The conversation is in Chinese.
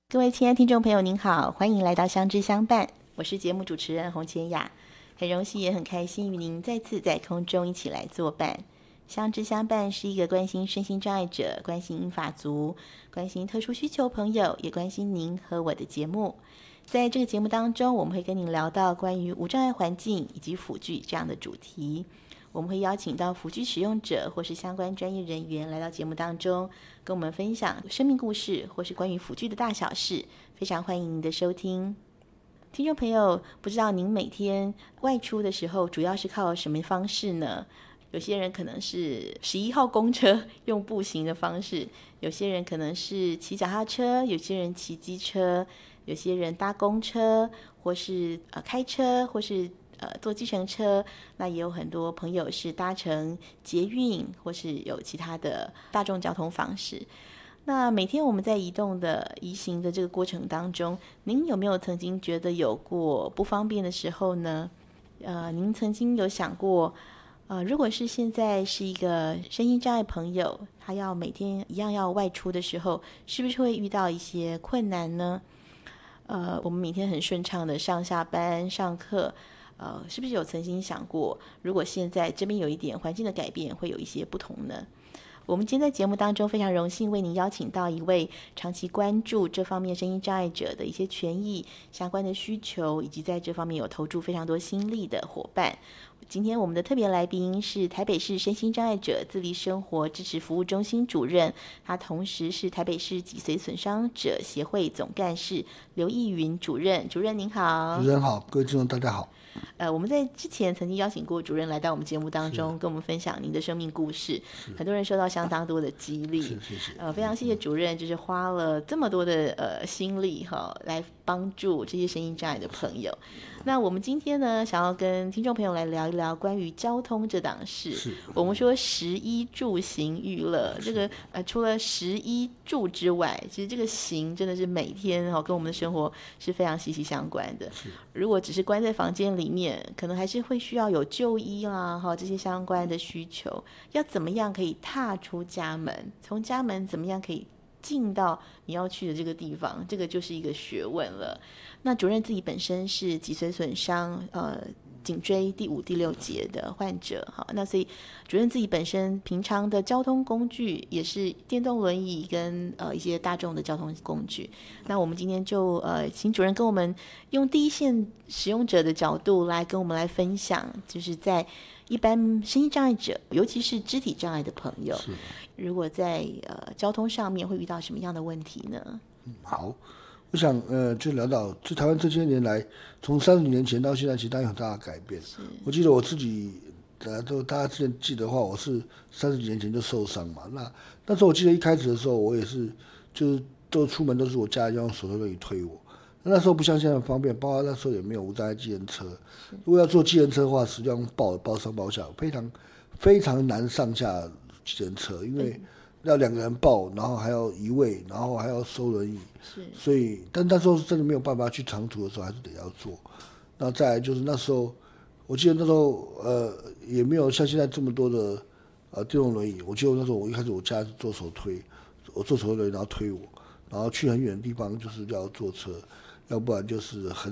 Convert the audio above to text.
各位亲爱的听众朋友您好，欢迎来到相知相伴，我是节目主持人洪千雅，很荣幸也很开心与您再次在空中一起来作伴。相知相伴是一个关心身心障碍者、关心银发族、关心特殊需求朋友，也关心您和我的节目。在这个节目当中，我们会跟您聊到关于无障碍环境以及辅具这样的主题。我们会邀请到辅具使用者或是相关专业人员来到节目当中，跟我们分享生命故事或是关于辅具的大小事，非常欢迎您的收听。听众朋友，不知道您每天外出的时候主要是靠什么方式呢？有些人可能是11号公车用步行的方式，有些人可能是骑脚踏车，有些人骑机车，有些人搭公车，或是开车，或是坐计程车，那也有很多朋友是搭乘捷运或是有其他的大众交通方式。那每天我们在移行的这个过程当中，您有没有曾经觉得有过不方便的时候呢？您曾经有想过如果是现在是一个身心障碍朋友，他要每天一样要外出的时候，是不是会遇到一些困难呢？我们每天很顺畅的上下班上课，是不是有曾经想过，如果现在这边有一点环境的改变，会有一些不同呢？我们今天在节目当中非常荣幸为您邀请到一位长期关注这方面身心障碍者的一些权益相关的需求，以及在这方面有投注非常多心力的伙伴。今天我们的特别来宾是台北市身心障碍者自立生活支持服务中心主任，他同时是台北市脊髓损伤者协会总干事刘义云主任。主任您好。 主持人好，各位听众大家好。 我们在之前曾经邀请过主任来到我们节目当中，跟我们分享您的生命故事，很多人受到相当多的激励。非常谢谢主任，就是花了这么多的心力来帮助这些身心障碍的朋友。那我们今天呢，想要跟听众朋友来聊一聊关于交通这档事。我们说食衣住行娱乐，这个除了食衣住之外，其实这个行真的是每天跟我们的生活是非常息息相关的。如果只是关在房间里面，可能还是会需要有就医啦这些相关的需求。要怎么样可以踏出家门，从家门怎么样可以进到你要去的这个地方，这个就是一个学问了。那主任自己本身是脊髓损伤颈椎第5、第6节的患者，那所以主任自己本身平常的交通工具也是电动轮椅跟一些大众的交通工具。那我们今天就请主任跟我们用第一线使用者的角度来跟我们来分享，就是在一般身心障碍者，尤其是肢体障碍的朋友，如果在交通上面会遇到什么样的问题呢？ 好，我想就聊到就台湾这些年来，从30年前到现在，其实它有很大的改变。我记得我自己大家之前记得的话，我是30几年前就受伤嘛。那时候我记得一开始的时候，我也是就是都出门都是我家人要用手推轮椅推我。那时候不像现在很方便，包括那时候也没有无障碍计程车。如果要坐计程车的话，实际上包上包下，非常难上下计程车，因为要2个人抱，然后还要移位，然后还要收轮椅，所以但那时候真的没有办法去长途的时候，还是得要坐。那再来就是那时候，我记得那时候也没有像现在这么多的电动轮椅。我记得那时候我一开始我家是做手推，我做手推轮椅然后推我，然后去很远的地方就是要坐车，要不然就是很